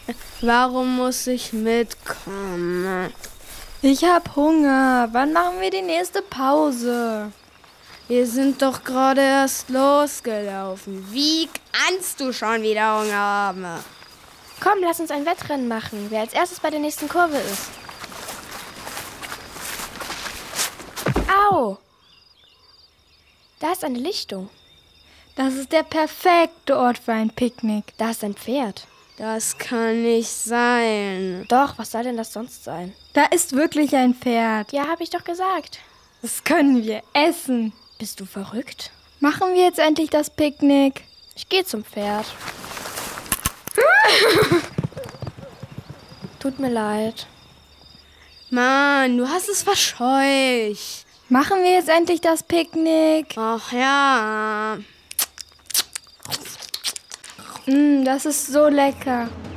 Warum muss ich mitkommen? Ich hab Hunger. Wann machen wir die nächste Pause? Wir sind doch gerade erst losgelaufen. Wie kannst du schon wieder Hunger haben? Komm, lass uns ein Wettrennen machen, wer als erstes bei der nächsten Kurve ist. Au! Da ist eine Lichtung. Das ist der perfekte Ort für ein Picknick. Da ist ein Pferd. Das kann nicht sein. Doch, was soll denn das sonst sein? Da ist wirklich ein Pferd. Ja, habe ich doch gesagt. Das können wir essen. Bist du verrückt? Machen wir jetzt endlich das Picknick? Ich gehe zum Pferd. Tut mir leid. Mann, du hast es verscheucht. Machen wir jetzt endlich das Picknick? Ach ja. Das ist so lecker.